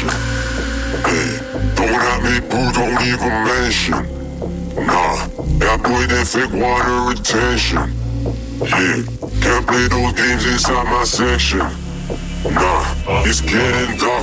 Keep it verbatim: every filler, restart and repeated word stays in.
attention. Hey, don't at me, boo, don't even mention. Nah, that boy, that fake water retention. Yeah, can't play those games inside my section. Nah, it's getting dark,